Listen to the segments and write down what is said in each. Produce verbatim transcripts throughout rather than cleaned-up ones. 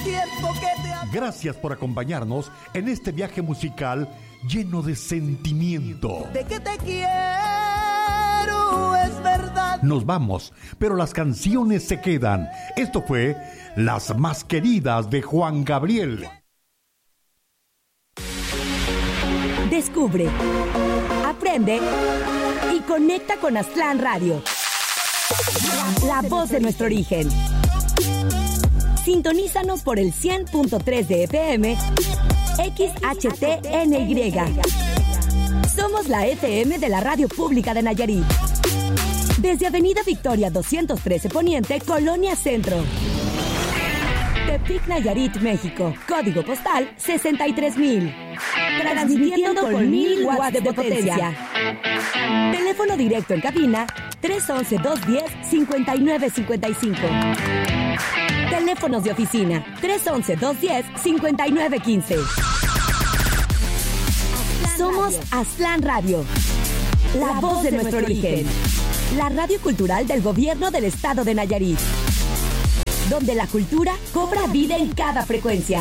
tiempo que te... Gracias por acompañarnos en este viaje musical lleno de sentimiento. De que te quiero, es verdad. Nos vamos, pero las canciones se quedan. Esto fue Las Más Queridas de Juan Gabriel. Descubre, aprende y conecta con Aztlán Radio. La voz de nuestro origen. Sintonízanos por el cien punto tres de F M, X H T N Y. Somos la F M de la Radio Pública de Nayarit. Desde Avenida Victoria doscientos trece Poniente, Colonia Centro. Tepic, Nayarit, México. Código postal sesenta y tres mil. Transmitiendo con mil watts de potencia. Teléfono directo en cabina tres once, dos diez, cincuenta y nueve cincuenta y cinco. Teléfonos de oficina tres once, dos diez, cincuenta y nueve quince. Somos Aztlán Radio, la voz de nuestro origen. La radio cultural del gobierno del estado de Nayarit, donde la cultura cobra vida en cada frecuencia.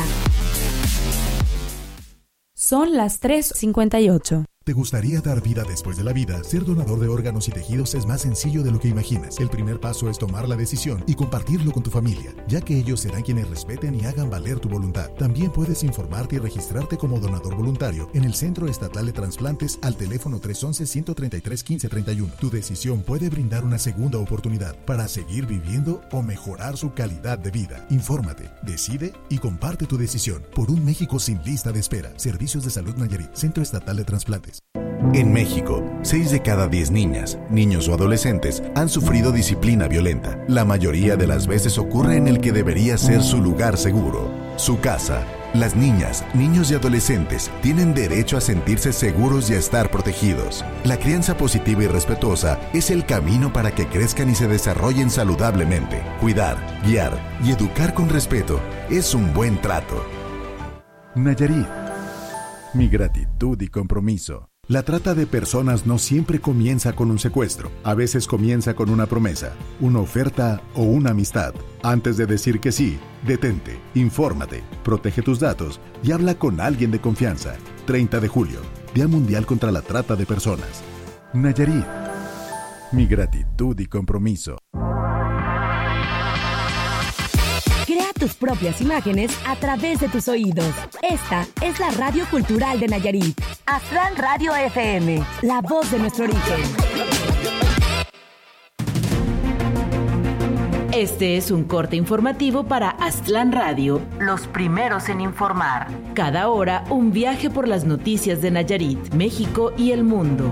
Son las tres cincuenta y ocho. ¿Te gustaría dar vida después de la vida? Ser donador de órganos y tejidos es más sencillo de lo que imaginas. El primer paso es tomar la decisión y compartirlo con tu familia, ya que ellos serán quienes respeten y hagan valer tu voluntad. También puedes informarte y registrarte como donador voluntario en el Centro Estatal de Trasplantes al teléfono tres once, ciento treinta y tres, quince treinta y uno. Tu decisión puede brindar una segunda oportunidad para seguir viviendo o mejorar su calidad de vida. Infórmate, decide y comparte tu decisión por un México sin lista de espera. Servicios de Salud Nayarit, Centro Estatal de Trasplantes. En México, seis de cada diez niñas, niños o adolescentes han sufrido disciplina violenta. La mayoría de las veces ocurre en el que debería ser su lugar seguro, su casa. Las niñas, niños y adolescentes tienen derecho a sentirse seguros y a estar protegidos. La crianza positiva y respetuosa es el camino para que crezcan y se desarrollen saludablemente. Cuidar, guiar y educar con respeto es un buen trato. Nayarit. Mi gratitud y compromiso. La trata de personas no siempre comienza con un secuestro. A veces comienza con una promesa, una oferta o una amistad. Antes de decir que sí, detente, infórmate, protege tus datos y habla con alguien de confianza. treinta de julio, Día Mundial contra la Trata de Personas. Nayarit. Mi gratitud y compromiso. Crea tus propias imágenes a través de tus oídos. Esta es la Radio Cultural de Nayarit. Aztlán Radio F M, la voz de nuestro origen. Este es un corte informativo para Aztlán Radio, los primeros en informar. Cada hora, un viaje por las noticias de Nayarit, México y el mundo.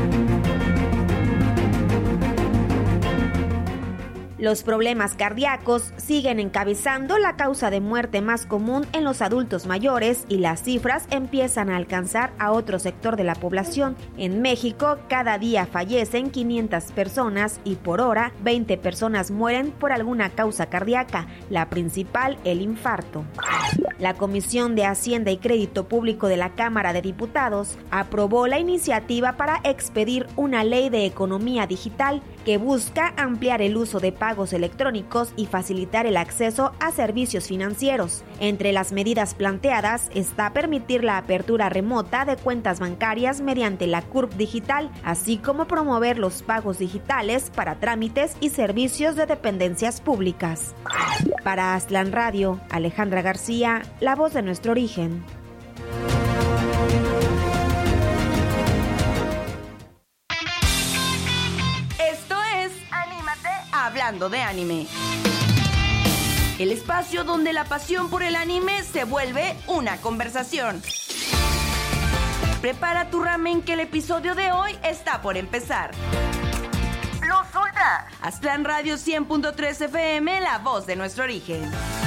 Los problemas cardíacos siguen encabezando la causa de muerte más común en los adultos mayores y las cifras empiezan a alcanzar a otro sector de la población. En México, cada día fallecen quinientas personas y por hora veinte personas mueren por alguna causa cardíaca, la principal el infarto. La Comisión de Hacienda y Crédito Público de la Cámara de Diputados aprobó la iniciativa para expedir una ley de economía digital que busca ampliar el uso de pagos electrónicos y facilitar el acceso a servicios financieros. Entre las medidas planteadas está permitir la apertura remota de cuentas bancarias mediante la C U R P digital, así como promover los pagos digitales para trámites y servicios de dependencias públicas. Para Aztlán Radio, Alejandra García, la voz de nuestro origen. Hablando de anime. El espacio donde la pasión por el anime se vuelve una conversación. Prepara tu ramen que el episodio de hoy está por empezar. ¡Lo suelta! Aztlán Radio cien punto tres F M, la voz de nuestro origen.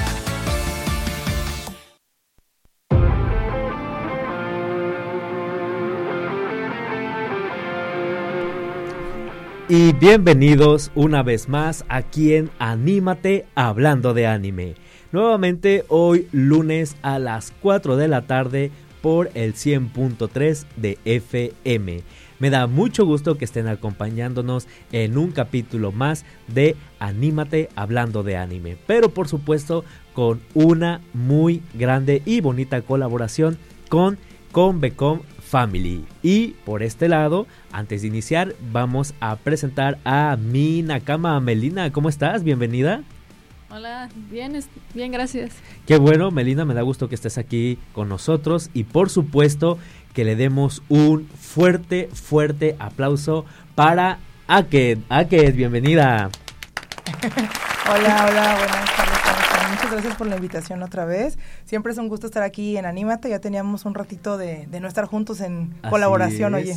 Y bienvenidos una vez más aquí en Anímate Hablando de Anime. Nuevamente hoy lunes a las cuatro de la tarde por el cien punto tres de F M. Me da mucho gusto que estén acompañándonos en un capítulo más de Anímate Hablando de Anime. Pero por supuesto, con una muy grande y bonita colaboración con Convecom Family. Y por este lado, antes de iniciar, vamos a presentar a mi nakama Melina. ¿Cómo estás? Bienvenida. Hola, bien, bien, gracias. Qué bueno, Melina, me da gusto que estés aquí con nosotros y por supuesto que le demos un fuerte, fuerte aplauso para Aked. Aked, bienvenida. Hola, hola, buenas tardes. Muchas gracias por la invitación otra vez. Siempre es un gusto estar aquí en Anímate. Ya teníamos un ratito de, de no estar juntos en Así colaboración, es.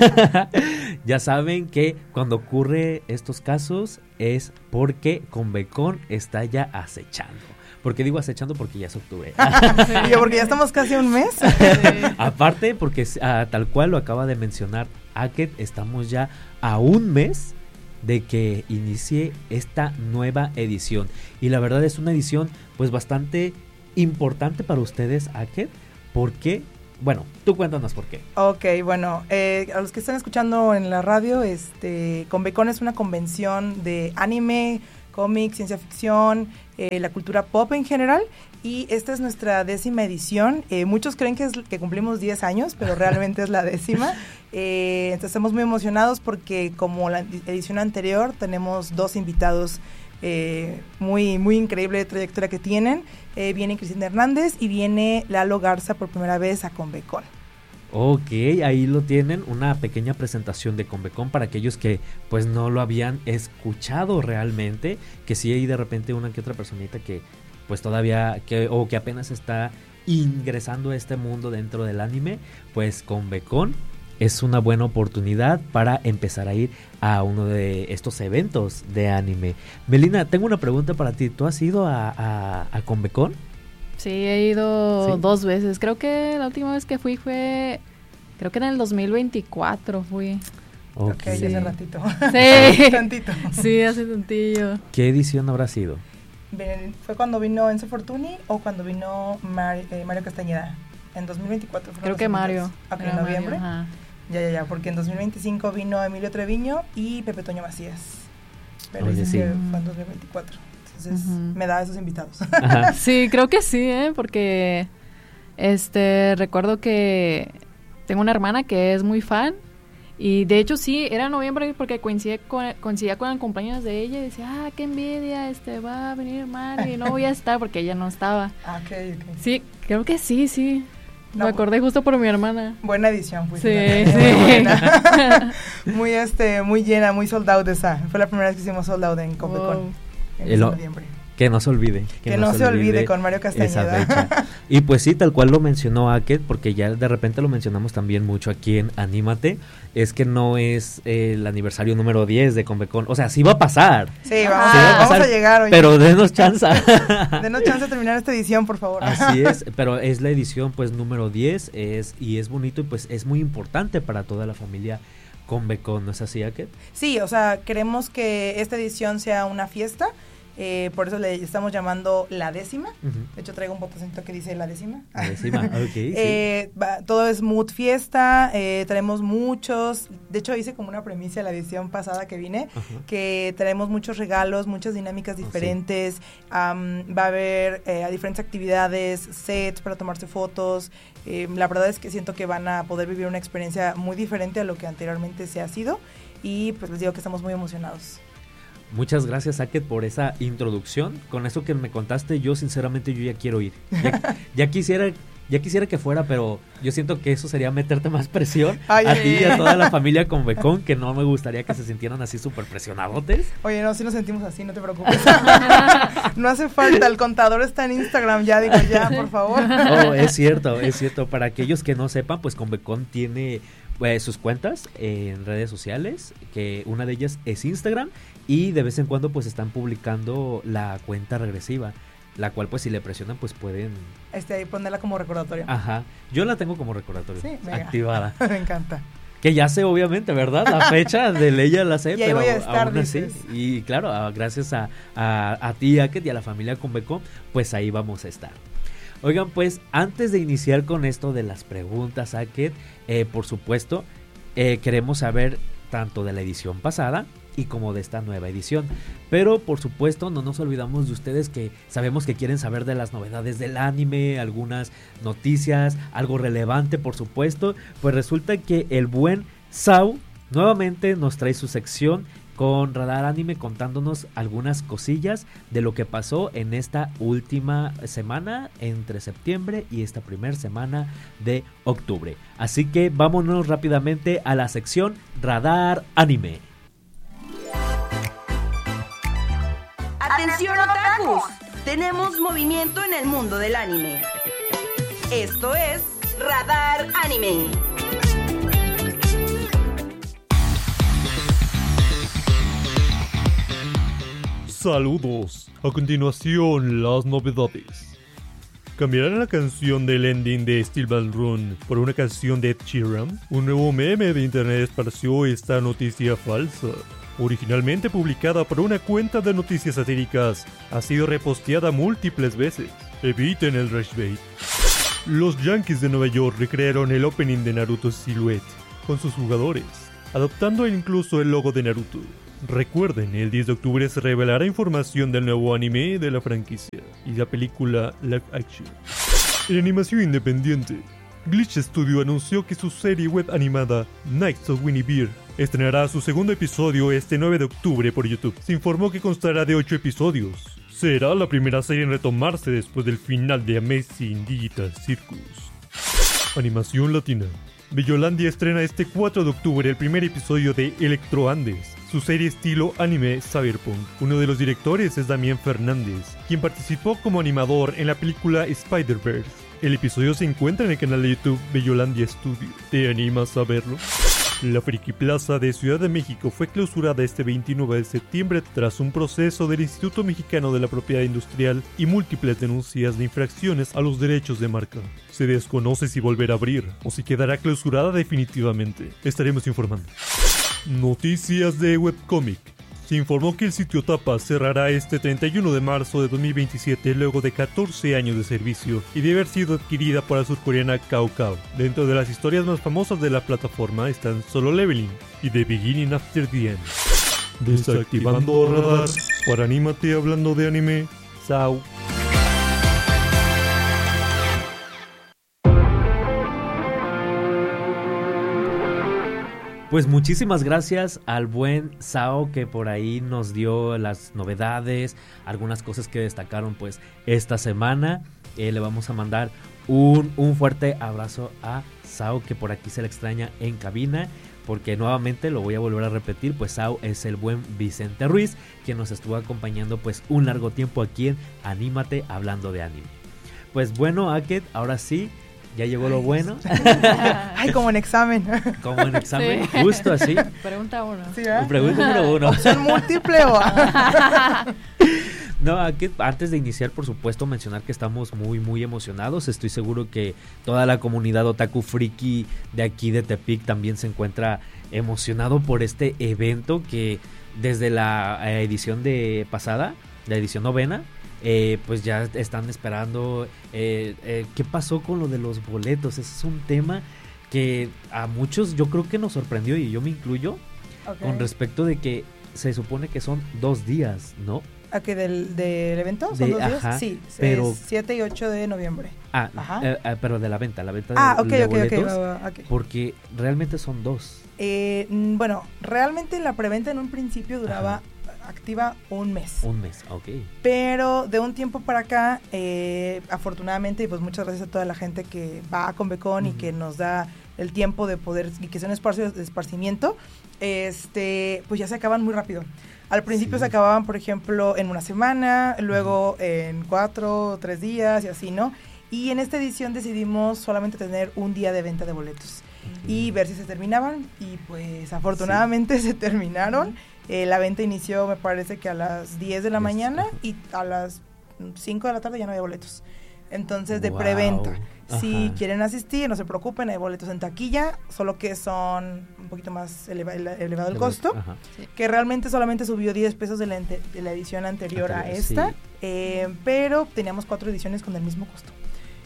Oye. Ya saben que cuando ocurre estos casos es porque Convecom está ya acechando. ¿Por qué digo acechando? Porque ya es octubre. Y yo, porque ya estamos casi un mes. Sí. Aparte, porque uh, tal cual lo acaba de mencionar Aked, estamos ya a un mes de que inicie esta nueva edición. Y la verdad es una edición pues bastante importante para ustedes, Aked. ¿Por qué? Bueno, tú cuéntanos por qué. Ok, bueno, eh, a los que están escuchando en la radio, este, Convecom es una convención de anime, cómic, ciencia ficción, eh, la cultura pop en general, y esta es nuestra décima edición. Eh, muchos creen que, es, que cumplimos diez años, pero realmente es la décima. Eh, entonces estamos muy emocionados porque como la edición anterior tenemos dos invitados eh, muy, muy increíble de trayectoria que tienen. Eh, viene Cristina Hernández y viene Lalo Garza por primera vez a Convecom. Ok, ahí lo tienen, una pequeña presentación de Convecom para aquellos que pues no lo habían escuchado realmente, que sí hay de repente una que otra personita que pues todavía, que o que apenas está ingresando a este mundo dentro del anime, pues Convecom es una buena oportunidad para empezar a ir a uno de estos eventos de anime. Melina, tengo una pregunta para ti, ¿tú has ido a, a, a Convecom? Sí, he ido ¿Sí? dos veces. Creo que la última vez que fui fue, creo que en el dos mil veinticuatro fui. Ok, okay, sí. Hace ratito. Sí. Tantito. Sí, hace tantillo. ¿Qué edición habrá sido? ¿Fue cuando vino Enzo Fortuni o cuando vino Mar, eh, Mario Castañeda? En dos mil veinticuatro. Creo que Mario. Ok, en noviembre. Mario, ya, ya, ya, porque en dos mil veinticinco vino Emilio Treviño y Pepe Toño Macías. Pero Oye, sí. fue en dos mil veinticuatro. Entonces, uh-huh. me da esos invitados. Sí, creo que sí, ¿eh? Porque este recuerdo que tengo una hermana que es muy fan. Y de hecho sí, era noviembre porque coincidía con, coincidía con el cumpleaños de ella y decía, ah, qué envidia, este va a venir Mario y no voy a estar porque ella no estaba. Ah, ok, ok. Sí, creo que sí, sí. No, me acordé justo por mi hermana. Buena edición, pues. Sí, sí. Muy buena. Muy, este, muy llena, muy sold out esa. Fue la primera vez que hicimos sold out en Convecom. Wow. En el noviembre. Que no se olvide. Que, que no, no se, se olvide, olvide con Mario Castañeda. Y pues sí, tal cual lo mencionó Aked, porque ya de repente lo mencionamos también mucho aquí en Anímate, es que no es eh, el aniversario número diez de Convecom. O sea, sí va a pasar. Sí, vamos, sí va a, pasar, vamos a llegar hoy. Pero denos chance. Denos chance de terminar esta edición, por favor. Así es, pero es la edición pues número diez, es y es bonito y pues es muy importante para toda la familia Convecom, ¿no es así, Aked? Sí, o sea, queremos que esta edición sea una fiesta. Eh, por eso le estamos llamando la décima. Uh-huh. De hecho traigo un botoncito que dice la décima. La décima, ok. eh, sí. va, todo es mood fiesta, eh, traemos muchos, de hecho hice como una premisa la edición pasada que vine, uh-huh. que traemos muchos regalos, muchas dinámicas diferentes, oh, sí. um, va a haber eh, diferentes actividades, sets para tomarse fotos. Eh, la verdad es que siento que van a poder vivir una experiencia muy diferente a lo que anteriormente se ha sido y pues les digo que estamos muy emocionados. Muchas gracias, Aked, por esa introducción. Con eso que me contaste, yo sinceramente yo ya quiero ir. Ya, ya quisiera ya quisiera que fuera, pero yo siento que eso sería meterte más presión Ay, a ti y a toda la familia Convecom, que no me gustaría que se sintieran así súper presionadotes. Oye, no, sí nos sentimos así, no te preocupes. No hace falta, el contador está en Instagram, ya digo, ya, por favor. Oh, es cierto, es cierto. Para aquellos que no sepan, pues Convecom tiene pues, sus cuentas en redes sociales, que una de ellas es Instagram, y de vez en cuando pues están publicando la cuenta regresiva, la cual pues si le presionan pues pueden este ponerla como recordatorio. Ajá, yo la tengo como recordatorio, sí, activada. Me encanta. Que ya sé obviamente, ¿verdad? La fecha de ley ya la sé, y pero voy a estar, aún así, y claro, gracias a, a, a ti, Aked, y a la familia Convecom, pues ahí vamos a estar. Oigan, pues antes de iniciar con esto de las preguntas, Aked, eh, por supuesto, eh, queremos saber tanto de la edición pasada y como de esta nueva edición. Pero por supuesto no nos olvidamos de ustedes, que sabemos que quieren saber de las novedades del anime, algunas noticias, algo relevante por supuesto. Pues resulta que el buen Sau nuevamente nos trae su sección con Radar Anime, contándonos algunas cosillas de lo que pasó en esta última semana entre septiembre y esta primera semana de octubre. Así que vámonos rápidamente a la sección Radar Anime. ¡Atención, otakus! Tenemos movimiento en el mundo del anime. Esto es Radar Anime. Saludos. A continuación, las novedades. ¿Cambiarán la canción del ending de Steel Ball Run por una canción de Ed Sheeran? Un nuevo meme de internet esparció esta noticia falsa. Originalmente publicada por una cuenta de noticias satíricas, ha sido reposteada múltiples veces. Eviten el rage-bait. Los Yankees de Nueva York recrearon el opening de Naruto Silhouette con sus jugadores, adoptando incluso el logo de Naruto. Recuerden, el diez de octubre se revelará información del nuevo anime de la franquicia y la película live action. En animación independiente, Glitch Studio anunció que su serie web animada Knights of Winnie Bear estrenará su segundo episodio este nueve de octubre por YouTube. Se informó que constará de ocho episodios. Será la primera serie en retomarse después del final de Amazing Digital Circus. Animación latina. Bellolandia estrena este cuatro de octubre el primer episodio de Electro Andes, su serie estilo anime cyberpunk. Uno de los directores es Damián Fernández, quien participó como animador en la película Spider-Verse. El episodio se encuentra en el canal de YouTube Bellolandia Studio. ¿Te animas a verlo? La Friki Plaza de Ciudad de México fue clausurada este veintinueve de septiembre tras un proceso del Instituto Mexicano de la Propiedad Industrial y múltiples denuncias de infracciones a los derechos de marca. Se desconoce si volverá a abrir o si quedará clausurada definitivamente. Estaremos informando. Noticias de webcomic. Se informó que el sitio Tapa cerrará este treinta y uno de marzo de dos mil veintisiete luego de catorce años de servicio y de haber sido adquirida por la surcoreana Kao Kao. Dentro de las historias más famosas de la plataforma están Solo Leveling y The Beginning After the End. Desactivando radar para Anímate hablando de anime. Sau. Pues muchísimas gracias al buen Sao, que por ahí nos dio las novedades, algunas cosas que destacaron pues esta semana. Eh, le vamos a mandar un, un fuerte abrazo a Sao, que por aquí se le extraña en cabina, porque nuevamente lo voy a volver a repetir, pues Sao es el buen Vicente Ruiz, quien nos estuvo acompañando pues un largo tiempo aquí en Anímate hablando de anime. Pues bueno, Aket, ahora sí, ya llegó lo bueno. Ay, como en examen. Como en examen, Sí. justo así. Pregunta uno. ¿Sí, ¿verdad? Pregunta número uno. ¿Opción múltiple o...? No, aquí, antes de iniciar, por supuesto, mencionar que estamos muy, muy emocionados. Estoy seguro que toda la comunidad otaku friki de aquí de Tepic también se encuentra emocionado por este evento que desde la eh, edición de pasada, la edición novena, Eh, pues ya están esperando eh, eh, qué pasó con lo de los boletos. Ese es un tema que a muchos yo creo que nos sorprendió, y yo me incluyo, okay, con respecto de que se supone que son dos días, ¿no? ¿A qué del, del evento? ¿Son de, dos ajá, días? Sí, pero, es siete y ocho de noviembre. Ah, ajá. Eh, eh, pero de la venta, la venta ah, de, okay, de okay, boletos, okay, va, va, okay. Porque realmente son dos. Eh, bueno, realmente la preventa en un principio duraba... Ajá. activa un mes. Un mes, ok. Pero de un tiempo para acá, eh, afortunadamente, y pues muchas gracias a toda la gente que va a Convecon uh-huh. y que nos da el tiempo de poder, y que sea un espacio de esparcimiento, este, pues ya se acaban muy rápido. Al principio sí. se acababan, por ejemplo, en una semana, luego uh-huh. en cuatro, tres días y así, ¿no? Y en esta edición decidimos solamente tener un día de venta de boletos uh-huh. y ver si se terminaban, y pues afortunadamente sí. se terminaron. Uh-huh. Eh, la venta inició, me parece que a las diez de la mañana, y a las cinco de la tarde ya no había boletos. Entonces, de wow. preventa. Ajá. Si quieren asistir, no se preocupen, hay boletos en taquilla, solo que son un poquito más eleva- elevado el costo, sí. que realmente solamente subió diez pesos de la, ente- de la edición anterior, anterior a esta, sí. eh, pero teníamos cuatro ediciones con el mismo costo.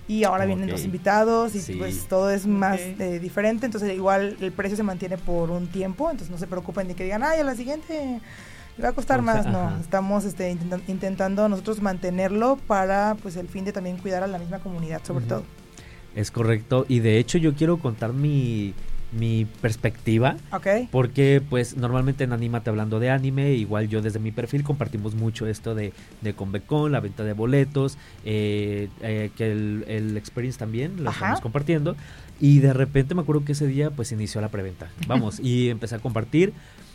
y ahora okay. vienen los invitados y sí. pues todo es más okay. eh, diferente, entonces igual el precio se mantiene por un tiempo, entonces no se preocupen ni que digan, ay, a la siguiente le va a costar o sea, más, no, ajá. estamos este, intent- intentando nosotros mantenerlo para pues el fin de también cuidar a la misma comunidad sobre uh-huh. todo. Es correcto, y de hecho yo quiero contar mi... mi perspectiva, okay. porque pues normalmente en Anímate hablando de anime, igual yo desde mi perfil compartimos mucho esto de, de Convecon, la venta de boletos, eh, eh, que el, el experience también lo Ajá. estamos compartiendo, y de repente me acuerdo que ese día pues inició la preventa, vamos, y empecé a compartir,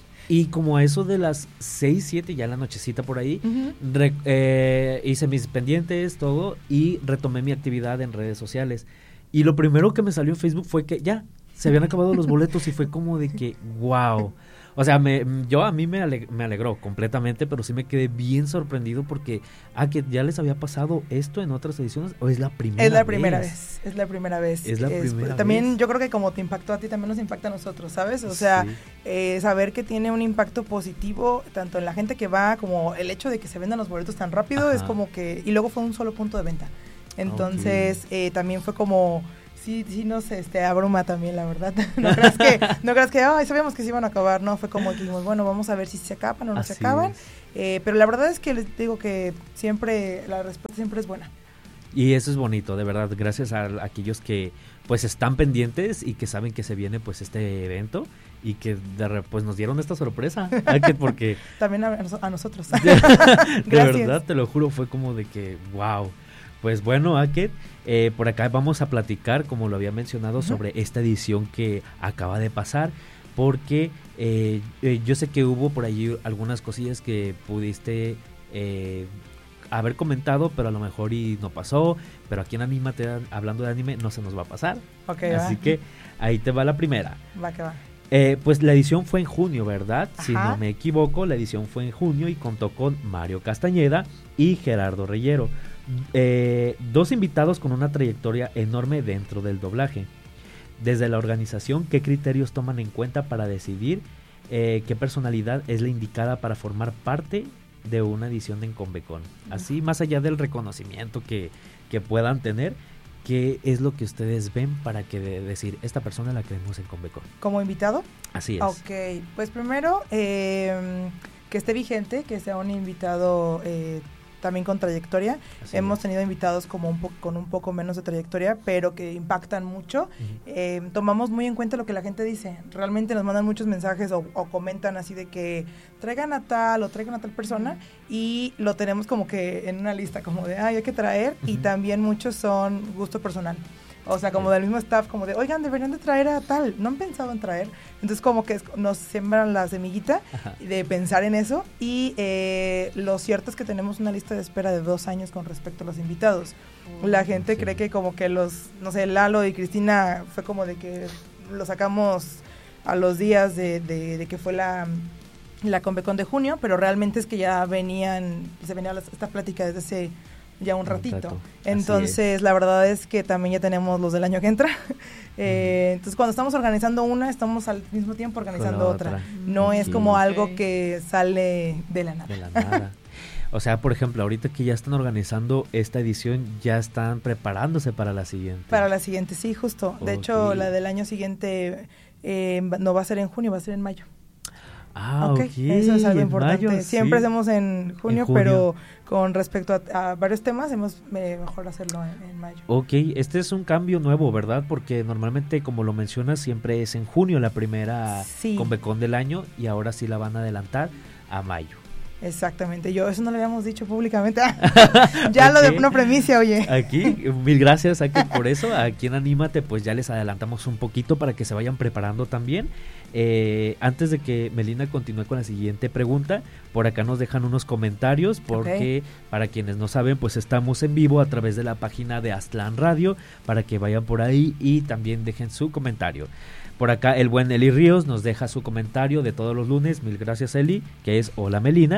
y como a eso de las seis, siete, ya la nochecita por ahí, uh-huh. re, eh, hice mis pendientes, todo, y retomé mi actividad en redes sociales, y lo primero que me salió en Facebook fue que ya, se habían acabado los boletos y fue como de que, wow. O sea, me, yo a mí me, aleg- me alegró completamente, pero sí me quedé bien sorprendido porque, ah, que ya les había pasado esto en otras ediciones, o es la primera vez. Es la primera vez, vez es la primera vez. Es la es, primera también vez. Yo creo que como te impactó a ti, también nos impacta a nosotros, ¿sabes? O sea, sí. eh, saber que tiene un impacto positivo, tanto en la gente que va, como el hecho de que se vendan los boletos tan rápido, Ajá. es como que, y luego fue un solo punto de venta. Entonces, okay. eh, también fue como... Sí, sí nos este, abruma también, la verdad. No creas que, no creas que, ay, sabíamos que se iban a acabar, no, fue como que dijimos, bueno, vamos a ver si se acaban o no Así se acaban. Eh, pero la verdad es que les digo que siempre, la respuesta siempre es buena. Y eso es bonito, de verdad, gracias a, a aquellos que pues están pendientes y que saben que se viene pues este evento y que de, pues nos dieron esta sorpresa, porque también a, a nosotros. De, de verdad, te lo juro, fue como de que, wow. Pues bueno, Aket, eh, por acá vamos a platicar, como lo había mencionado, uh-huh. sobre esta edición que acaba de pasar, porque eh, eh, yo sé que hubo por allí algunas cosillas que pudiste eh, haber comentado, pero a lo mejor y no pasó, pero aquí en Anímate, hablando de anime, no se nos va a pasar. Okay, Así va. que ahí te va la primera. Va que va. Eh, pues la edición fue en junio, ¿verdad? Ajá. Si no me equivoco, la edición fue en junio y contó con Mario Castañeda y Gerardo Reyero. Eh, dos invitados con una trayectoria enorme dentro del doblaje. Desde la organización, ¿qué criterios toman en cuenta para decidir eh, qué personalidad es la indicada para formar parte de una edición de Convecon? Así, más allá del reconocimiento que, que puedan tener, ¿qué es lo que ustedes ven para que de decir, esta persona la queremos en Convecon? ¿Como invitado? Así es. Ok, pues primero, eh, que esté vigente, que sea un invitado eh, también con trayectoria. Así Hemos es. tenido invitados como un po- con un poco menos de trayectoria, pero que impactan mucho. Uh-huh. Eh, tomamos muy en cuenta lo que la gente dice. Realmente nos mandan muchos mensajes o, o comentan así de que traigan a tal o traigan a tal persona, y lo tenemos como que en una lista como de, ay, hay que traer, uh-huh. y también muchos son gusto personal. O sea, como del mismo staff, como de, oigan, deberían de traer a tal, no han pensado en traer. Entonces, como que es, nos siembran la semillita Ajá. de pensar en eso. Y eh, lo cierto es que tenemos una lista de espera de dos años con respecto a los invitados. Uh, la gente sí. cree que como que los, no sé, Lalo y Cristina fue como de que lo sacamos a los días de, de, de que fue la, la Convecon de junio, pero realmente es que ya venían, se venía esta plática desde hace ya un ratito. Un entonces, la verdad es que también ya tenemos los del año que entra. eh, uh-huh. Entonces, cuando estamos organizando una, estamos al mismo tiempo organizando otra. otra. No okay. es como algo okay. que sale de la nada. De la nada. O sea, por ejemplo, ahorita que ya están organizando esta edición, ya están preparándose para la siguiente. Para la siguiente, sí, justo. De okay. hecho, la del año siguiente eh, no va a ser en junio, va a ser en mayo. Ah, ok. okay. Eso es algo en importante. Mayo, Siempre sí. hacemos en junio, en junio, pero con respecto a, a varios temas, hemos eh, mejor hacerlo en, en mayo. Ok, este es un cambio nuevo, ¿verdad? Porque normalmente, como lo mencionas, siempre es en junio la primera sí. Convecon del año, y ahora sí la van a adelantar a mayo. Exactamente, yo eso no lo habíamos dicho públicamente. Ya okay. lo de una premicia, oye. Aquí, mil gracias a que por eso, aquí en Anímate, pues ya les adelantamos un poquito para que se vayan preparando también. Eh, antes de que Melina continúe con la siguiente pregunta, por acá nos dejan unos comentarios, porque okay. para quienes no saben, pues estamos en vivo a través de la página de Aztlán Radio, para que vayan por ahí y también dejen su comentario. Por acá el buen Eli Ríos nos deja su comentario de todos los lunes, mil gracias Eli, que es hola Melina.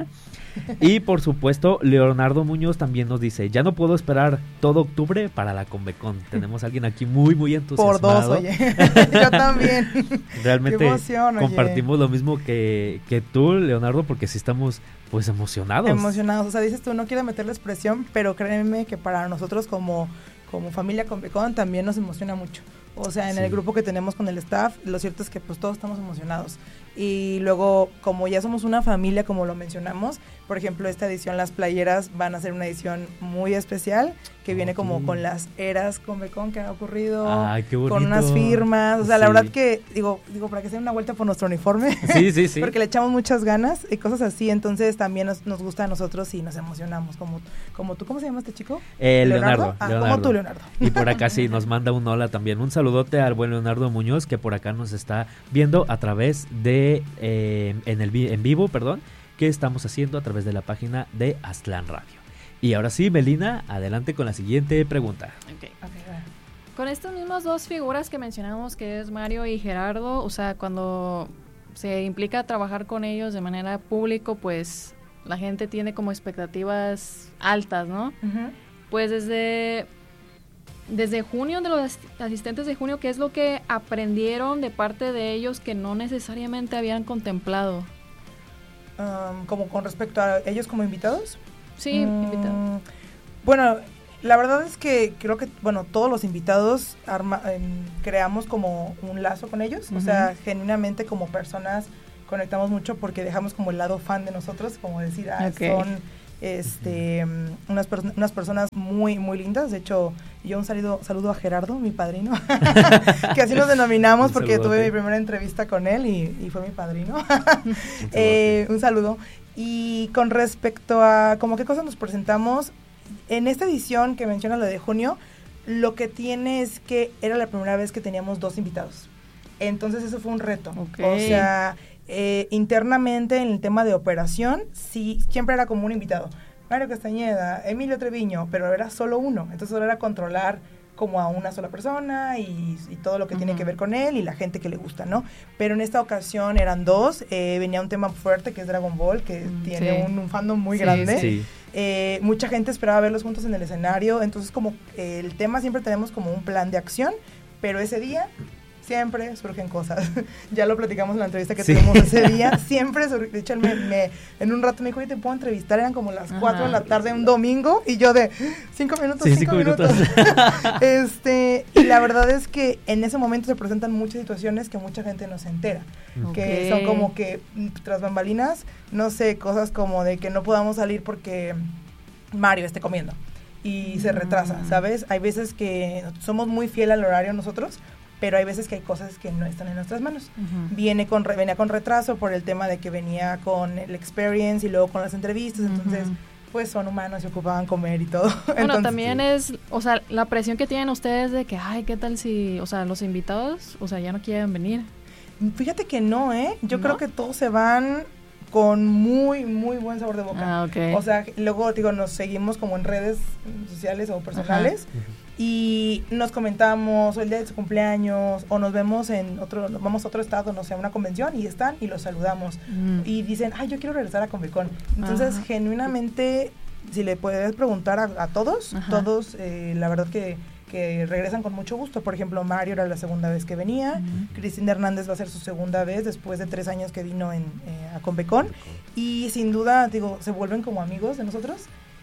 Y por supuesto Leonardo Muñoz también nos dice, ya no puedo esperar todo octubre para la Convecon. Tenemos a alguien aquí muy muy entusiasmado. Por dos, oye. Yo también. Realmente Qué emoción, compartimos oye. lo mismo que, que tú, Leonardo, porque sí estamos pues emocionados. Emocionados, o sea, dices tú, no quiero meterles presión, pero créeme que para nosotros como como familia Convecon también nos emociona mucho. O sea, en sí. el grupo que tenemos con el staff, lo cierto es que pues todos estamos emocionados. Y luego, como ya somos una familia, como lo mencionamos, por ejemplo, esta edición, las playeras van a ser una edición muy especial, que viene okay. como con las eras Convecon que ha ocurrido, Ay, qué bonito. Con unas firmas, o sea, sí. la verdad que, digo, digo para que se den una vuelta por nuestro uniforme, sí, sí, sí. porque le echamos muchas ganas y cosas así, entonces también nos, nos gusta a nosotros y nos emocionamos, como, como tú, ¿cómo se llama este chico? Eh, Leonardo. Leonardo. Ah, Leonardo. como tú, Leonardo. Y por acá sí, nos manda un hola también, un saludote al buen Leonardo Muñoz, que por acá nos está viendo a través de, eh, en el en vivo, perdón, que estamos haciendo a través de la página de Aztlán Radio. Y ahora sí, Melina, adelante con la siguiente pregunta. Okay. Okay, con estas mismas dos figuras que mencionamos, que es Mario y Gerardo, o sea, cuando se implica trabajar con ellos de manera pública, pues la gente tiene como expectativas altas, ¿no? Uh-huh. Pues desde, desde junio, de los asistentes de junio, ¿qué es lo que aprendieron de parte de ellos que no necesariamente habían contemplado? Um, como con respecto a ellos como invitados. Sí, mm, invitados. Bueno, la verdad es que creo que, bueno, todos los invitados arma, eh, creamos como un lazo con ellos, uh-huh. o sea, genuinamente como personas conectamos mucho porque dejamos como el lado fan de nosotros, como decir, ah, okay. son este um, unas, per- unas personas muy, muy lindas. De hecho, yo un saludo, saludo a Gerardo, mi padrino, que así nos denominamos porque tuve mi primera entrevista con él y, y fue mi padrino. eh, un saludo. Y con respecto a como qué cosas nos presentamos, en esta edición que menciona la de junio, lo que tiene es que era la primera vez que teníamos dos invitados. Entonces eso fue un reto. Okay. O sea, eh, internamente en el tema de operación, sí, siempre era como un invitado. Mario Castañeda, Emilio Treviño, pero era solo uno. Entonces solo era controlar como a una sola persona y, y todo lo que uh-huh. tiene que ver con él y la gente que le gusta, ¿no? Pero en esta ocasión eran dos, eh, venía un tema fuerte que es Dragon Ball, que mm, tiene sí. un, un fandom muy sí, grande. Sí. Eh, mucha gente esperaba verlos juntos en el escenario, entonces como eh, el tema siempre tenemos como un plan de acción, pero ese día siempre surgen cosas. Ya lo platicamos en la entrevista que sí. tuvimos ese día. Siempre, sur- de hecho, él me, me, en un rato me dijo, oye, ¿te puedo entrevistar? Eran como las cuatro de la tarde, un domingo, y yo de, cinco minutos, sí, cinco, cinco minutos. minutos. este, y la verdad es que en ese momento se presentan muchas situaciones que mucha gente no se entera. Okay. Que son como que, tras bambalinas, no sé, cosas como de que no podamos salir porque Mario esté comiendo. Y se retrasa, ¿sabes? Hay veces que somos muy fiel al horario nosotros, pero hay veces que hay cosas que no están en nuestras manos. Uh-huh. Viene con re, venía con retraso por el tema de que venía con el experience y luego con las entrevistas, entonces uh-huh. pues son humanos y ocupaban comer y todo. Bueno, entonces, también es, o sea, la presión que tienen ustedes de que, ay, ¿qué tal si, o sea, los invitados, o sea, ya no quieren venir? Fíjate que no, ¿eh? Yo ¿No? creo que todos se van con muy, muy buen sabor de boca. Ah, okay. O sea, luego, digo, nos seguimos como en redes sociales o personales. Ajá. Y nos comentamos o el día de su cumpleaños o nos vemos en otro, vamos a otro estado, no sé, a una convención y están y los saludamos mm. y dicen, ay, yo quiero regresar a Convecon. Entonces, Ajá. genuinamente, si le puedes preguntar a, a todos, Ajá. todos, eh, la verdad que, que regresan con mucho gusto. Por ejemplo, Mario era la segunda vez que venía, uh-huh. Cristina Hernández va a ser su segunda vez después de tres años que vino en, eh, a Convecon y sin duda, digo, se vuelven como amigos de nosotros.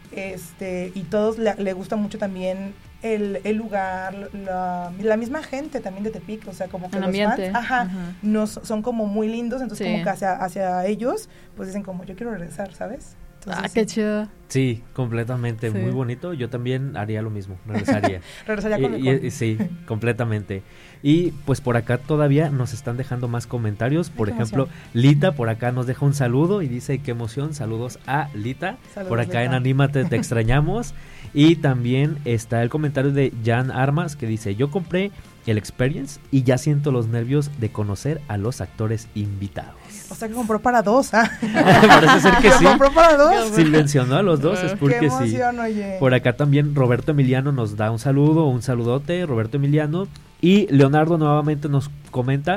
Este, y todos le, le gusta mucho también el, el lugar, la, la misma gente también de Tepic, o sea, como que el los ambiente. fans, ajá, uh-huh. nos, son como muy lindos, entonces sí. como que hacia, hacia ellos, pues dicen como, yo quiero regresar, ¿sabes? Entonces, ah, qué sí. chido. Sí, completamente, sí. muy bonito. Yo también haría lo mismo, regresaría. regresaría con y, y, Sí, completamente. Y pues por acá todavía nos están dejando más comentarios. Por Ay, ejemplo, emoción. Lita por acá nos deja un saludo y dice, qué emoción, saludos a Lita. Saludos, por acá Lita. En Anímate te extrañamos. Y también está el comentario de Jan Armas que dice, yo compré el Experience y ya siento los nervios de conocer a los actores invitados. O sea que compró para dos, ¿ah? Parece ser que sí. compró para dos. Si mencionó a los dos es porque Qué emoción, sí. Oye. Por acá también Roberto Emiliano nos da un saludo, un saludote, Roberto Emiliano. Y Leonardo nuevamente nos comenta que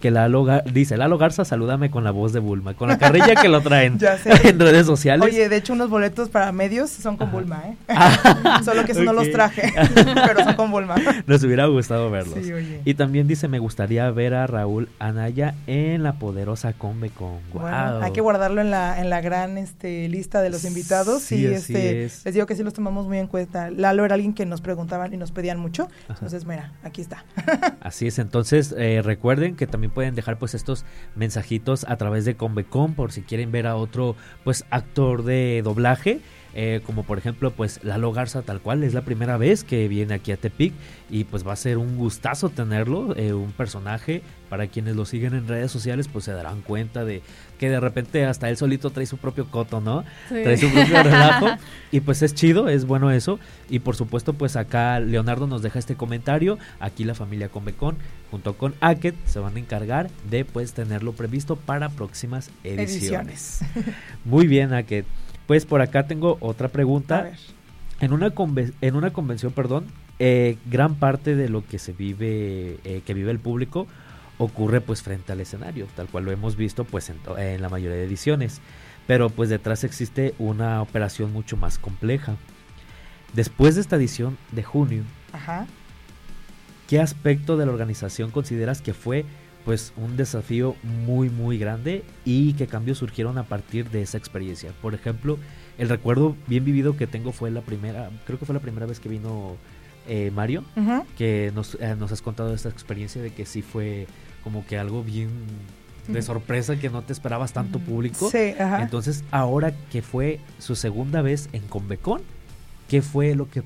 que Lalo Gar- dice, Lalo Garza, salúdame con la voz de Bulma, con la carrilla que lo traen Ya sé. en redes sociales. Oye, de hecho unos boletos para medios son con Ajá. Bulma, ¿eh? Ah, Solo que eso no ok. los traje, pero son con Bulma. Nos hubiera gustado verlos. Sí, oye. Y también dice, me gustaría ver a Raúl Anaya en la poderosa Convecon. Wow. Bueno, hay que guardarlo en la en la gran este lista de los invitados. Sí, y así este es. les digo que sí los tomamos muy en cuenta. Lalo era alguien que nos preguntaban y nos pedían mucho. Ajá. Entonces, mira, aquí está. Así es, entonces eh, recuerden que también pueden dejar pues estos mensajitos a través de Convecon por si quieren ver a otro pues actor de doblaje. Eh, como por ejemplo pues Lalo Garza, tal cual, es la primera vez que viene aquí a Tepic y pues va a ser un gustazo tenerlo, eh, un personaje. Para quienes lo siguen en redes sociales pues se darán cuenta de que de repente hasta él solito trae su propio coto, ¿no? Sí. Trae su propio relajo y pues es chido, es bueno eso. Y por supuesto pues acá Leonardo nos deja este comentario, aquí la familia Convecon junto con Aket se van a encargar de pues tenerlo previsto para próximas ediciones. Ediciones. Muy bien, Aket. Pues por acá tengo otra A pregunta. ver. En una conven- en una convención, perdón, eh, gran parte de lo que se vive, eh, que vive el público, ocurre pues frente al escenario, tal cual lo hemos visto pues en, to- en la mayoría de ediciones. Pero pues detrás existe una operación mucho más compleja. Después de esta edición de junio, Ajá. ¿qué aspecto de la organización consideras que fue pues un desafío muy muy grande y qué cambios surgieron a partir de esa experiencia? Por ejemplo, el recuerdo bien vivido que tengo fue la primera, creo que fue la primera vez que vino eh, Mario, Ujú. que nos, eh, nos has contado esta experiencia de que sí fue como que algo bien de sorpresa, que no te esperabas tanto público. Sí, ajá. Entonces, ahora que fue su segunda vez en Convecon, ¿qué fue lo que